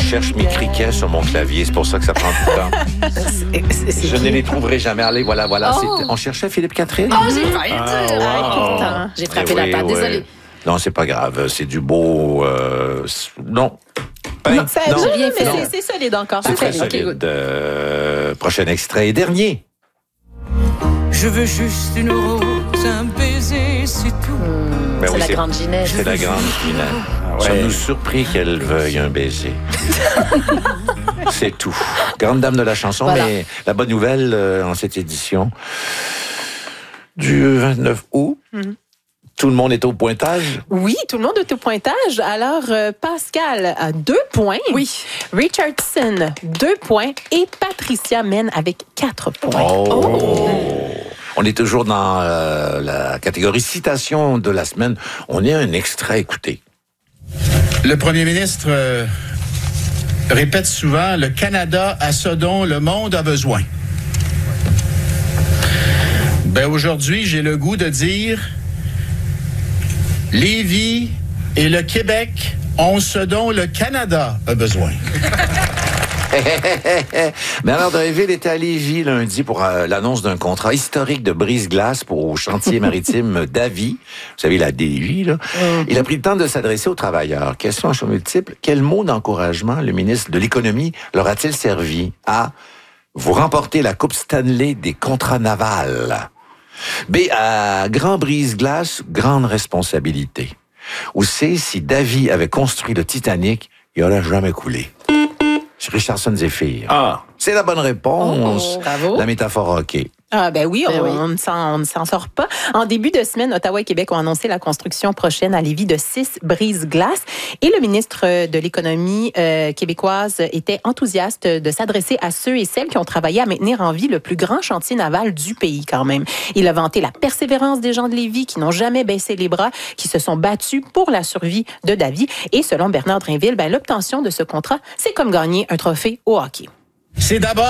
cherche mes criquets sur mon clavier, c'est pour ça que ça prend du temps. Je ne les trouverai jamais. Allez, voilà. On cherchait Philippe Catherine. Oh, j'ai failli dire. Écoute, j'ai frappé la table, désolée. Non, c'est pas grave. C'est du beau... non. Non, c'est solide encore. C'est très solide. Prochain extrait et dernier. Je veux juste une rose, un baiser, c'est tout. C'est la grande Ginette. C'est la grande Ginette. Sommes-nous surpris qu'elle veuille un baiser? C'est tout. Grande dame de la chanson, voilà. Mais la bonne nouvelle en cette édition du 29 août, tout le monde est au pointage? Oui, tout le monde est au pointage. Alors, Pascal a 2 points. Oui. Richardson, 2 points. Et Patricia mène avec 4 points. On est toujours dans la catégorie citation de la semaine. On est un extrait, écoutez. Le premier ministre répète souvent, le Canada a ce dont le monde a besoin. Ben aujourd'hui, j'ai le goût de dire, Lévis et le Québec ont ce dont le Canada a besoin. Bernard Drinville était à Lévis lundi pour l'annonce d'un contrat historique de brise-glace pour le chantier maritime Davy. Vous savez, la Davy, là. Il a pris le temps de s'adresser aux travailleurs. Question à choix multiple. Quel mot d'encouragement le ministre de l'Économie leur a-t-il servi? A. Vous remportez la Coupe Stanley des contrats navals. B. À grand brise-glace, grande responsabilité. Ou C. Si Davy avait construit le Titanic, il n'aurait jamais coulé. Richardson Zephyr. C'est la bonne réponse. Bravo. La métaphore hockey. Ah ben oui, on ne s'en sort pas. En début de semaine, Ottawa et Québec ont annoncé la construction prochaine à Lévis de 6 brise-glaces. Et le ministre de l'Économie québécoise était enthousiaste de s'adresser à ceux et celles qui ont travaillé à maintenir en vie le plus grand chantier naval du pays quand même. Il a vanté la persévérance des gens de Lévis qui n'ont jamais baissé les bras, qui se sont battus pour la survie de Davy. Et selon Bernard Drinville, l'obtention de ce contrat, c'est comme gagner un trophée au hockey. C'est d'abord